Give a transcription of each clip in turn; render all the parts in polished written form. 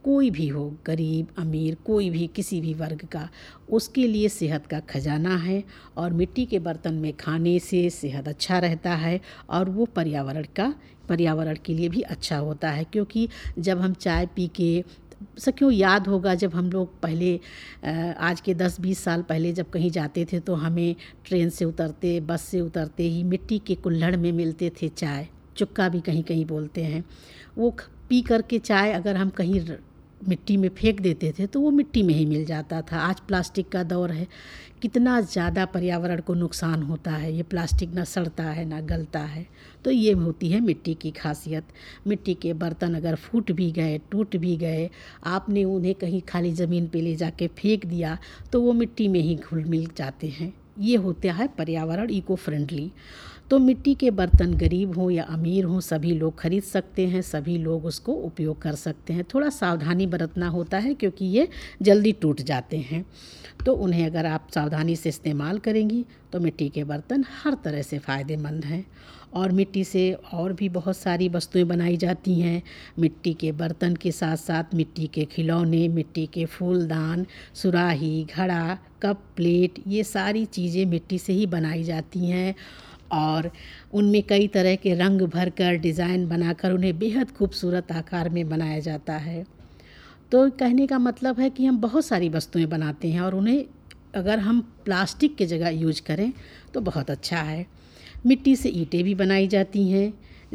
कोई भी हो, गरीब अमीर कोई भी किसी भी वर्ग का, उसके लिए सेहत का खजाना है। और मिट्टी के बर्तन में खाने से सेहत अच्छा रहता है और वो पर्यावरण के लिए भी अच्छा होता है। क्योंकि जब हम चाय पी के, सखियों याद होगा जब हम लोग पहले आज के 10-20 साल पहले जब कहीं जाते थे तो हमें ट्रेन से उतरते, बस से उतरते ही मिट्टी के कुल्हड़ में मिलते थे चाय, चुक्का भी कहीं कहीं बोलते हैं। वो पी कर के चाय अगर हम कहीं मिट्टी में फेंक देते थे तो वो मिट्टी में ही मिल जाता था। आज प्लास्टिक का दौर है, कितना ज़्यादा पर्यावरण को नुकसान होता है। ये प्लास्टिक ना सड़ता है ना गलता है। तो ये होती है मिट्टी की खासियत। मिट्टी के बर्तन अगर फूट भी गए, टूट भी गए, आपने उन्हें कहीं खाली ज़मीन पे ले जाके फेंक दिया तो वो मिट्टी में ही घुल मिल जाते हैं। ये होता है पर्यावरण इको फ्रेंडली। तो मिट्टी के बर्तन गरीब हों या अमीर हों सभी लोग खरीद सकते हैं, सभी लोग उसको उपयोग कर सकते हैं। थोड़ा सावधानी बरतना होता है क्योंकि ये जल्दी टूट जाते हैं। तो उन्हें अगर आप सावधानी से इस्तेमाल करेंगी तो मिट्टी के बर्तन हर तरह से फ़ायदेमंद हैं। और मिट्टी से और भी बहुत सारी वस्तुएं बनाई जाती हैं। मिट्टी के बर्तन के साथ साथ मिट्टी के खिलौने, मिट्टी के फूलदान, सुराही, घड़ा, कप, प्लेट, ये सारी चीज़ें मिट्टी से ही बनाई जाती हैं। और उनमें कई तरह के रंग भरकर, डिज़ाइन बनाकर उन्हें बेहद खूबसूरत आकार में बनाया जाता है। तो कहने का मतलब है कि हम बहुत सारी वस्तुएं बनाते हैं और उन्हें अगर हम प्लास्टिक की जगह यूज करें तो बहुत अच्छा है। मिट्टी से ईंटें भी बनाई जाती हैं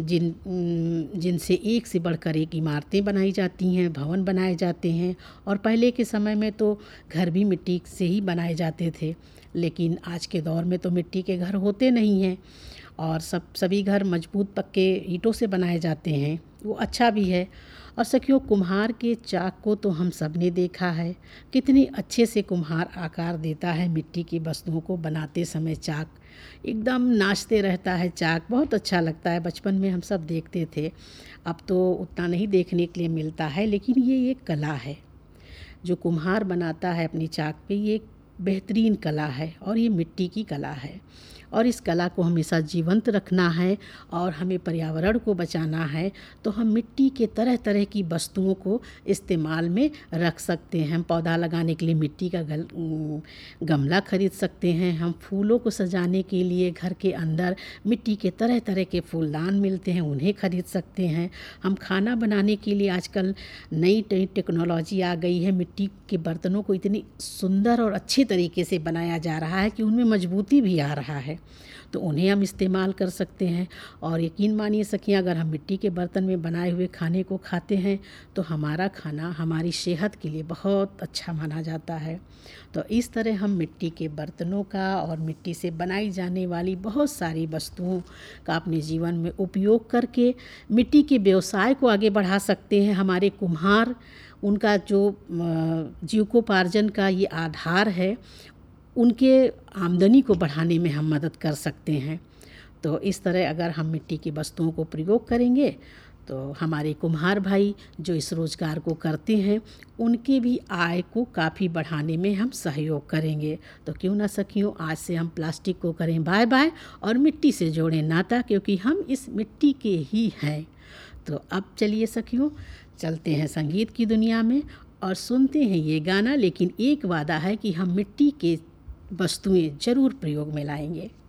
जिनसे एक से बढ़कर एक इमारतें बनाई जाती हैं, भवन बनाए जाते हैं। और पहले के समय में तो घर भी मिट्टी से ही बनाए जाते थे, लेकिन आज के दौर में तो मिट्टी के घर होते नहीं हैं और सभी घर मजबूत पक्के ईंटों से बनाए जाते हैं। वो अच्छा भी है। और सखियों, कुम्हार के चाक को तो हम सब ने देखा है, कितनी अच्छे से कुम्हार आकार देता है मिट्टी की वस्तुओं को बनाते समय। चाक एकदम नाचते रहता है, चाक बहुत अच्छा लगता है। बचपन में हम सब देखते थे, अब तो उतना नहीं देखने के लिए मिलता है। लेकिन ये एक कला है जो कुम्हार बनाता है अपनी चाक पे, ये एक बेहतरीन कला है और ये मिट्टी की कला है। और इस कला को हमेशा जीवंत रखना है और हमें पर्यावरण को बचाना है। तो हम मिट्टी के तरह तरह की वस्तुओं को इस्तेमाल में रख सकते हैं। हम पौधा लगाने के लिए मिट्टी का गमला खरीद सकते हैं। हम फूलों को सजाने के लिए घर के अंदर मिट्टी के तरह तरह के फूलदान मिलते हैं, उन्हें खरीद सकते हैं। हम खाना बनाने के लिए आजकल नई नई टेक्नोलॉजी आ गई है। मिट्टी के बर्तनों को इतनी सुंदर और अच्छे तरीके से बनाया जा रहा है कि उनमें मजबूती भी आ रहा है, तो उन्हें हम इस्तेमाल कर सकते हैं। और यकीन मानिए सखियाँ, अगर हम मिट्टी के बर्तन में बनाए हुए खाने को खाते हैं तो हमारा खाना हमारी सेहत के लिए बहुत अच्छा माना जाता है। तो इस तरह हम मिट्टी के बर्तनों का और मिट्टी से बनाई जाने वाली बहुत सारी वस्तुओं का अपने जीवन में उपयोग करके मिट्टी के व्यवसाय को आगे बढ़ा सकते हैं। हमारे कुम्हार, उनका जो जीविकोपार्जन का ये आधार है, उनके आमदनी को बढ़ाने में हम मदद कर सकते हैं। तो इस तरह अगर हम मिट्टी की वस्तुओं को प्रयोग करेंगे तो हमारे कुम्हार भाई जो इस रोज़गार को करते हैं, उनके भी आय को काफ़ी बढ़ाने में हम सहयोग करेंगे। तो क्यों ना सखियों, आज से हम प्लास्टिक को करें बाय बाय और मिट्टी से जोड़ें नाता, क्योंकि हम इस मिट्टी के ही हैं। तो अब चलिए सखियों, चलते हैं संगीत की दुनिया में और सुनते हैं ये गाना। लेकिन एक वादा है कि हम मिट्टी के वस्तुएं ज़रूर प्रयोग में लाएंगे।